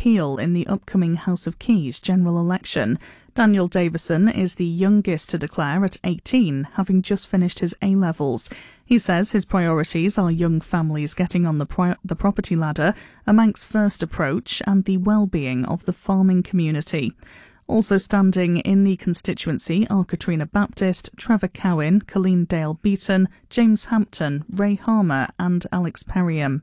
Peel in the upcoming House of Keys general election. Daniel Davison is the youngest to declare at 18, having just finished his A-levels. He says his priorities are young families getting on the property ladder, a Manx First approach, and the well-being of the farming community. Also standing in the constituency are Katrina Baptist, Trevor Cowan, Colleen Dale Beaton, James Hampton, Ray Harmer and Alex Perriam.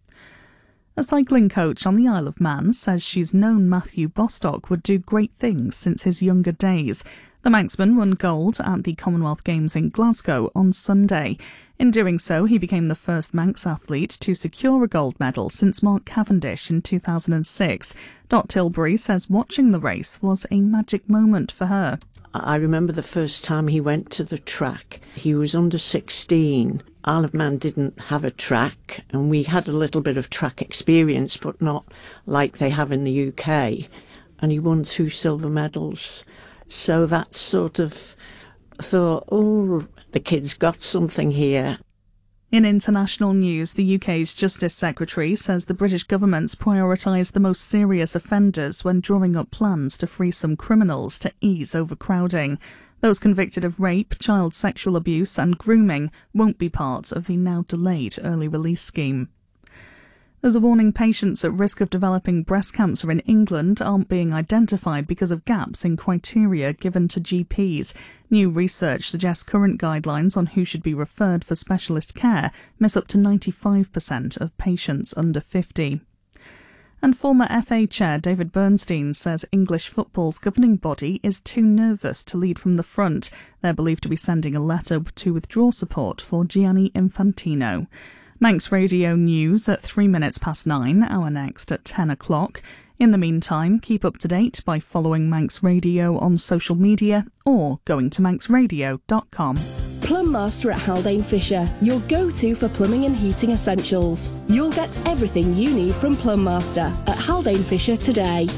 A cycling coach on the Isle of Man says she's known Matthew Bostock would do great things since his younger days. The Manxman won gold at the Commonwealth Games in Glasgow on Sunday. In doing so, he became the first Manx athlete to secure a gold medal since Mark Cavendish in 2006. Dot Tilbury says watching the race was a magic moment for her. I remember the first time he went to the track. He was under 16. Isle of Man didn't have a track, and we had a little bit of track experience, but not like they have in the UK. And he won 2 silver medals. So that sort of thought, oh, the kid's got something here. In international news, the UK's Justice Secretary says the British government's prioritised the most serious offenders when drawing up plans to free some criminals to ease overcrowding. Those convicted of rape, child sexual abuse and grooming won't be part of the now delayed early release scheme. There's a warning patients at risk of developing breast cancer in England aren't being identified because of gaps in criteria given to GPs. New research suggests current guidelines on who should be referred for specialist care miss up to 95% of patients under 50. And former FA chair David Bernstein says English football's governing body is too nervous to lead from the front. They're believed to be sending a letter to withdraw support for Gianni Infantino. Manx Radio News at 9:03, our next at 10 o'clock. In the meantime, keep up to date by following Manx Radio on social media or going to manxradio.com. Plum Master at Haldane Fisher, your go-to for plumbing and heating essentials. You'll get everything you need from Plum Master at Haldane Fisher today.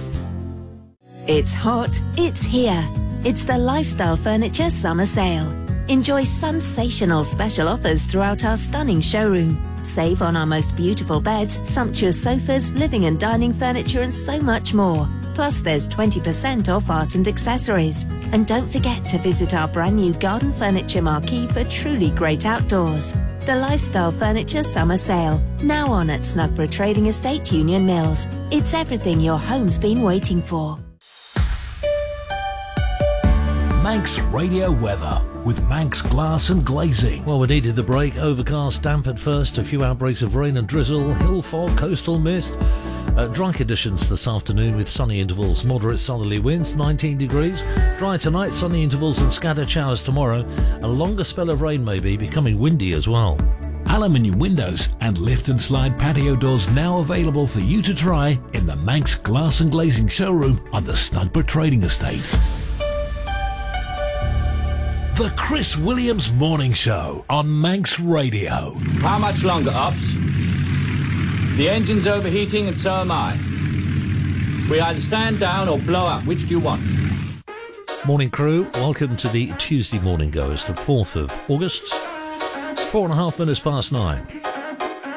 It's hot, it's here. It's the Lifestyle Furniture Summer Sale. Enjoy sensational special offers throughout our stunning showroom. Save on our most beautiful beds, sumptuous sofas, living and dining furniture and so much more. Plus there's 20% off art and accessories. And don't forget to visit our brand new garden furniture marquee for truly great outdoors. The Lifestyle Furniture Summer Sale, now on at Snugborough Trading Estate, Union Mills. It's everything your home's been waiting for. Manx Radio weather with Manx Glass and Glazing. Well, we needed the break. Overcast, damp at first, a few outbreaks of rain and drizzle, hill fog, coastal mist. Dry conditions this afternoon with sunny intervals, moderate southerly winds, 19 degrees. Dry tonight, sunny intervals and scattered showers tomorrow. A longer spell of rain maybe, becoming windy as well. Aluminium windows and lift and slide patio doors now available for you to try in the Manx Glass and Glazing showroom on the Snugborough Trading Estate. The Chris Williams Morning Show on Manx Radio. How much longer, Ops? The engine's overheating and so am I. We either stand down or blow up. Which do you want? Morning crew, welcome to the Tuesday Morning Go. It's the 4th of August. It's 4.5 minutes past 9.